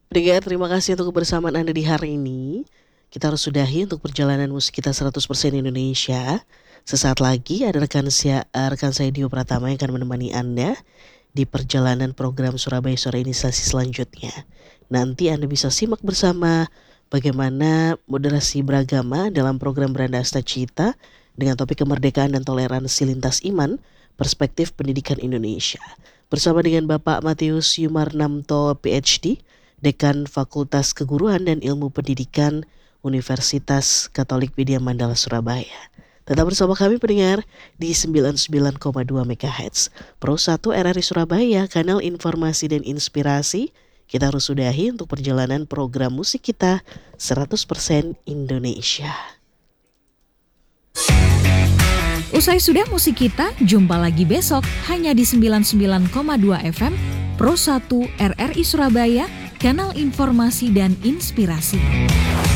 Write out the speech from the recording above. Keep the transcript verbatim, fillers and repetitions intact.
Pendengar, terima kasih untuk kebersamaan Anda di hari ini. Kita harus sudahi untuk perjalanan musik kita seratus persen Indonesia. Sesaat lagi ada rekan saya, rekan saya Dio Pratama yang akan menemani Anda di perjalanan program Surabaya Suara Inisiasi selanjutnya. Nanti Anda bisa simak bersama bagaimana moderasi beragama dalam program Beranda Asta Cita dengan topik kemerdekaan dan toleransi lintas iman, perspektif pendidikan Indonesia. Bersama dengan Bapak Matius Yumarnamto P H D, Dekan Fakultas Keguruan dan Ilmu Pendidikan Universitas Katolik Widya Mandala Surabaya. Tetap bersama kami pendengar di sembilan puluh sembilan koma dua MHz Pro satu R R I Surabaya, kanal informasi dan inspirasi. Kita harus sudahi untuk perjalanan program musik kita seratus persen Indonesia. Usai sudah musik kita, jumpa lagi besok hanya di sembilan puluh sembilan koma dua F M Pro satu R R I Surabaya, kanal informasi dan inspirasi.